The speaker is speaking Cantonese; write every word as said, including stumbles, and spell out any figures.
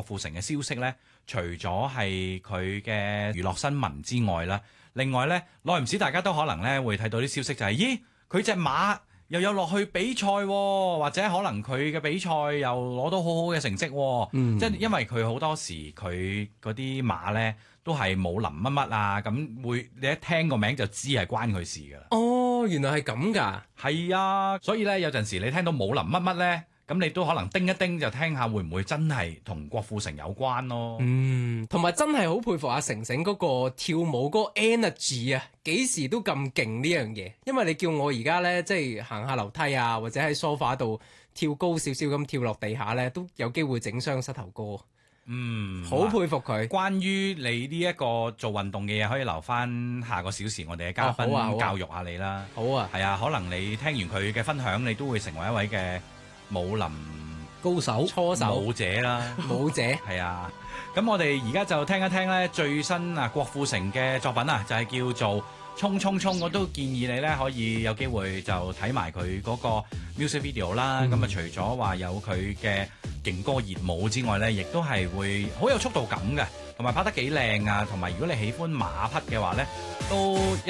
富城嘅消息呢，除咗係佢嘅娛樂新聞之外啦，另外呢，耐唔時大家都可能呢會睇到啲消息就係、是，咦，佢隻馬又有落去比賽、哦，或者可能佢嘅比賽又攞到好好嘅成績、哦，嗯、即係因為佢好多時佢嗰啲馬呢都係武林乜乜啊，咁會你一聽個名就知係關佢事㗎啦。 哦，原來係咁㗎。 係啊，所以呢，有陣時你聽到武林乜乜呢，咁你都可能叮一叮就聽下會唔會真係同郭富城有關咯。 嗯，同埋真係好佩服阿成成嗰個跳舞嗰個 energy 啊，幾時都咁勁呢樣嘢。因為你叫我而家呢，即係行下樓梯啊，或者喺梳化度跳高少少咁跳落地下呢，都有機會整傷膝頭哥。 嗯， 好佩服佢。 關於你呢一個做運動嘅嘢，可以留翻下個小時我哋嘅嘉賓、 哦好啊好啊、 教育下你啦。 好啊， 係啊，可能你聽完佢嘅分享，你都會成為一位嘅武林高手、 初手舞者啦。 舞者係啊，咁我哋而家就聽一聽咧最新啊郭富城嘅作品啊，就係、是、叫做《衝衝衝》。我都建議你咧可以有機會就睇埋佢嗰個 music video 啦。咁啊、嗯，除咗話有佢嘅勁歌熱舞之外咧，亦都係會好有速度感嘅，同埋拍得幾靚啊。同埋如果你喜歡馬匹嘅話咧，都